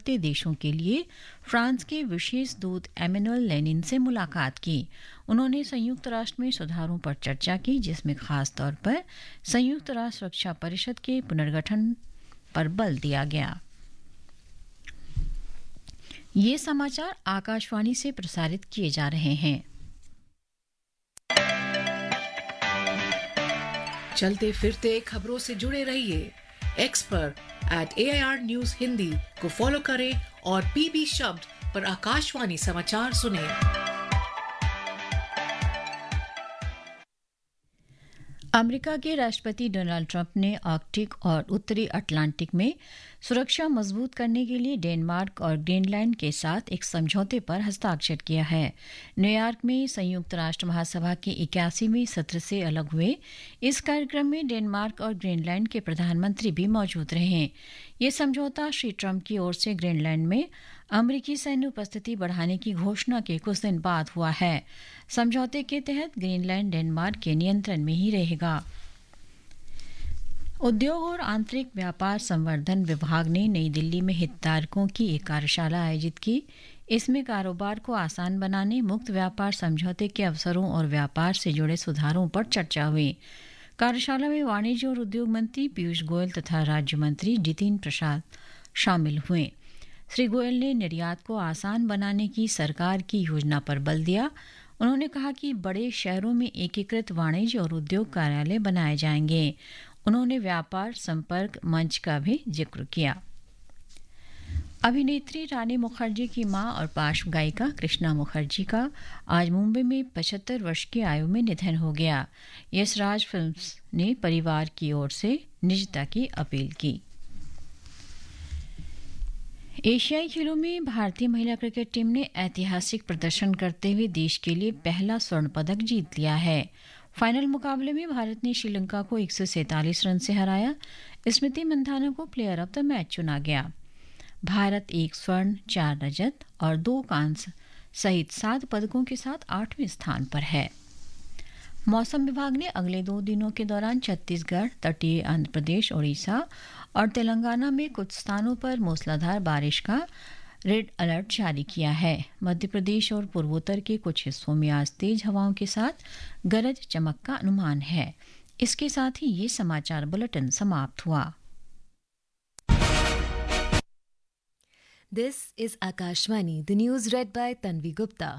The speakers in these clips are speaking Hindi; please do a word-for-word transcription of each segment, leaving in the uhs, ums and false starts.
बढ़ते देशों के लिए फ्रांस के विशेष दूत एमेनुएल लेनिन से मुलाकात की। उन्होंने संयुक्त राष्ट्र में सुधारों पर चर्चा की, जिसमें खास तौर पर संयुक्त राष्ट्र सुरक्षा परिषद के पुनर्गठन पर बल दिया गया। ये समाचार आकाशवाणी से प्रसारित किए जा रहे हैं। चलते फिरते खबरों से जुड़े रहिए। एक्स पर eight A I R news Hindi को फॉलो करें और पीबी शब्द पर आकाशवाणी समाचार सुनें। अमेरिका के राष्ट्रपति डोनाल्ड ट्रंप ने आर्कटिक और उत्तरी अटलांटिक में सुरक्षा मजबूत करने के लिए डेनमार्क और ग्रीनलैंड के साथ एक समझौते पर हस्ताक्षर किया है। न्यूयॉर्क में संयुक्त राष्ट्र महासभा के इक्यासीवें सत्र से अलग हुए इस कार्यक्रम में डेनमार्क और ग्रीनलैंड के प्रधानमंत्री भी मौजूद रहे। ये समझौता श्री ट्रंप की ओर से ग्रीनलैंड में अमेरिकी सैन्य उपस्थिति बढ़ाने की घोषणा के कुछ दिन बाद हुआ है। समझौते के तहत ग्रीनलैंड डेनमार्क के नियंत्रण में ही रहेगा। उद्योग और आंतरिक व्यापार संवर्धन विभाग ने नई दिल्ली में हितधारकों की एक कार्यशाला आयोजित की। इसमें कारोबार को आसान बनाने, मुक्त व्यापार समझौते के अवसरों और व्यापार से जुड़े सुधारों पर चर्चा हुई। कार्यशाला में वाणिज्य और उद्योग मंत्री पीयूष गोयल तथा राज्य मंत्री जितिन प्रसाद शामिल हुए। श्री गोयल ने निर्यात को आसान बनाने की सरकार की योजना पर बल दिया। उन्होंने कहा कि बड़े शहरों में एकीकृत वाणिज्य और उद्योग कार्यालय बनाए जाएंगे। उन्होंने व्यापार संपर्क मंच का भी जिक्र किया। अभिनेत्री रानी मुखर्जी की मां और पार्श्व गायिका कृष्णा मुखर्जी का आज मुंबई में पचहत्तर वर्ष की आयु में निधन हो गया। यश राज फिल्म्स ने परिवार की ओर से निजता की अपील की। एशियाई खेलों में भारतीय महिला क्रिकेट टीम ने ऐतिहासिक प्रदर्शन करते हुए देश के लिए पहला स्वर्ण पदक जीत लिया है। फाइनल मुकाबले में भारत ने श्रीलंका को एक सौ सैंतालीस रन से हराया। स्मृति मंधाना को प्लेयर ऑफ द मैच चुना गया। भारत एक स्वर्ण, चार रजत और दो कांस्य सहित सात पदकों के साथ आठवें स्थान पर है। मौसम विभाग ने अगले दो दिनों के दौरान छत्तीसगढ़, तटीय आंध्र प्रदेश, ओडिशा और तेलंगाना में कुछ स्थानों पर मूसलाधार बारिश का रेड अलर्ट जारी किया है। मध्य प्रदेश और पूर्वोत्तर के कुछ हिस्सों में आज तेज हवाओं के साथ गरज चमक का अनुमान है। इसके साथ ही ये समाचार बुलेटिन समाप्त हुआ। This is Akashvani, the news red bye Tanvi Gupta.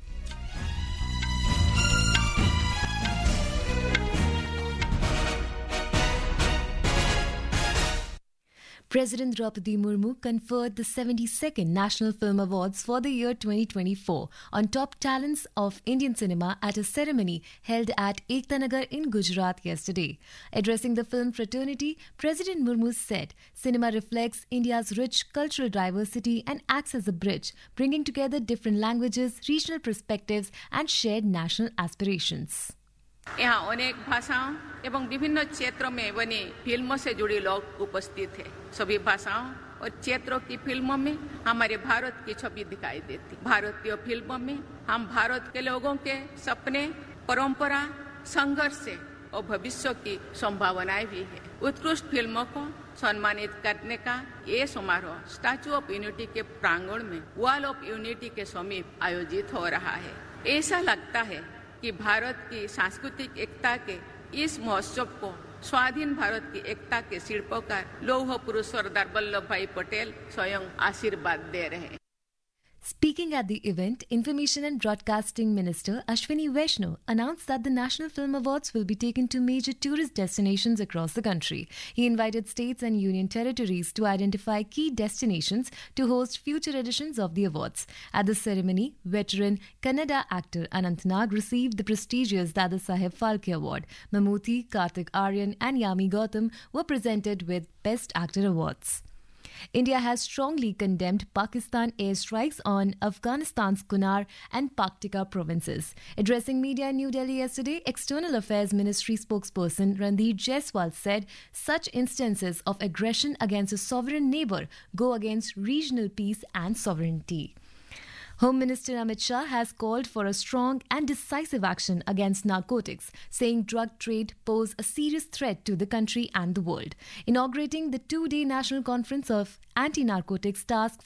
President Draupadi Murmu conferred the seventy-second National Film Awards for the year twenty twenty-four on top talents of Indian cinema at a ceremony held at Ekta Nagar in Gujarat yesterday. Addressing the film fraternity, President Murmu said, "Cinema reflects India's rich cultural diversity and acts as a bridge, bringing together different languages, regional perspectives and shared national aspirations." यहाँ अनेक भाषाओं एवं विभिन्न क्षेत्रों में बनी फिल्मों से जुड़े लोग उपस्थित हैं। सभी भाषाओं और क्षेत्रों की फिल्मों में हमारे भारत की छवि दिखाई देती। भारतीय फिल्मों में हम भारत के लोगों के सपने, परंपरा, संघर्ष और भविष्य की संभावनाएं भी है। उत्कृष्ट फिल्मों को सम्मानित करने का ये समारोह स्टैच्यू ऑफ यूनिटी के प्रांगण में वॉल ऑफ यूनिटी के समीप आयोजित हो रहा है। ऐसा लगता है कि भारत की सांस्कृतिक एकता के इस महोत्सव को स्वाधीन भारत की एकता के शिल्पकार लौह पुरुष सरदार वल्लभ भाई पटेल स्वयं आशीर्वाद दे रहे हैं। Speaking at the event, Information and Broadcasting Minister Ashwini Vaishnaw announced that the National Film Awards will be taken to major tourist destinations across the country. He invited states and union territories to identify key destinations to host future editions of the awards. At the ceremony, veteran Kannada actor Anant Nag received the prestigious Dada Saheb Phalke Award. Mammootty, Karthik Aaryan and Yami Gautam were presented with Best Actor awards. India has strongly condemned Pakistan airstrikes on Afghanistan's Kunar and Paktika provinces. Addressing media in New Delhi yesterday, External Affairs Ministry spokesperson Randeep Jaiswal said such instances of aggression against a sovereign neighbour go against regional peace and sovereignty. Home Minister Amit Shah has called for a strong and decisive action against narcotics, saying drug trade pose a serious threat to the country and the world. Inaugurating the two-day national conference of Anti-Narcotics Task